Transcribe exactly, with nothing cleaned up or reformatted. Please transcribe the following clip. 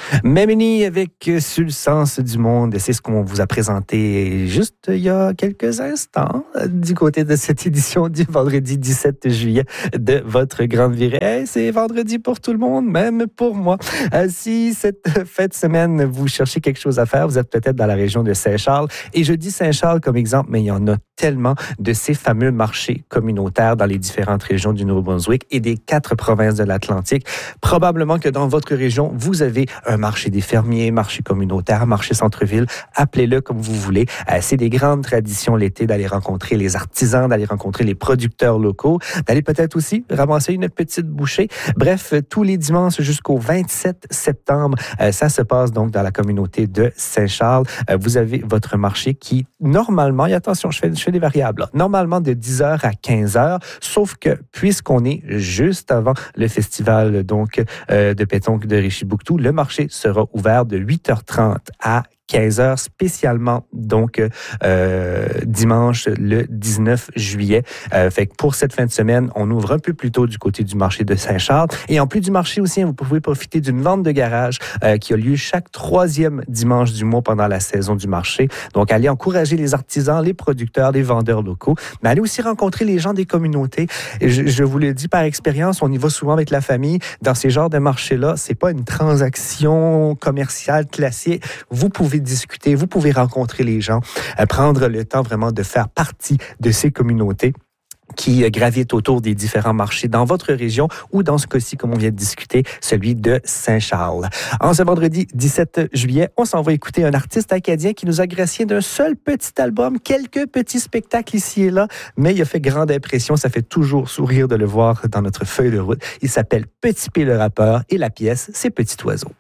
Memini avec euh, Sur le sens du monde, c'est ce qu'on vous a présenté juste il y a quelques instants euh, du côté de cette édition du vendredi dix-sept juillet de votre grande virée. C'est vendredi pour tout le monde, même pour moi. Euh, si cette fête semaine, vous cherchez quelque chose à faire, vous êtes peut-être dans la région de Saint-Charles. Et je dis Saint-Charles comme exemple, mais il y en a tellement de ces fameux marchés communautaires dans les différentes régions du Nouveau-Brunswick et des quatre provinces de l'Atlantique. Probablement que dans votre région, vous avez un marché des fermiers, marché communautaire, marché centre-ville, appelez-le comme vous voulez. Euh, c'est des grandes traditions l'été d'aller rencontrer les artisans, d'aller rencontrer les producteurs locaux, d'aller peut-être aussi ramasser une petite bouchée. Bref, tous les dimanches jusqu'au vingt-sept septembre, euh, ça se passe donc dans la communauté de Saint-Charles. Euh, vous avez votre marché qui, normalement, et attention, je fais, je fais des variables, là, normalement de dix heures à quinze heures, sauf que puisqu'on est juste avant le festival donc euh, de pétanque de Richibouctou, le marché sera ouvert de huit heures trente à quinze heures, spécialement donc euh, dimanche le dix-neuf juillet. Euh, fait que pour cette fin de semaine, on ouvre un peu plus tôt du côté du marché de Saint-Charles. Et en plus du marché aussi, vous pouvez profiter d'une vente de garage euh, qui a lieu chaque troisième dimanche du mois pendant la saison du marché. Donc, allez encourager les artisans, les producteurs, les vendeurs locaux, mais allez aussi rencontrer les gens des communautés. Et je, je vous le dis par expérience, on y va souvent avec la famille. Dans ces genres de marchés-là, c'est pas une transaction commerciale classique. Vous pouvez discuter, vous pouvez rencontrer les gens, euh, prendre le temps vraiment de faire partie de ces communautés qui gravitent autour des différents marchés dans votre région ou dans ce cas-ci, comme on vient de discuter, celui de Saint-Charles. En ce vendredi dix-sept juillet, on s'en va écouter un artiste acadien qui nous a gracié d'un seul petit album, quelques petits spectacles ici et là, mais il a fait grande impression. Ça fait toujours sourire de le voir dans notre feuille de route. Il s'appelle Petit P le rappeur et la pièce, c'est Petit Oiseau.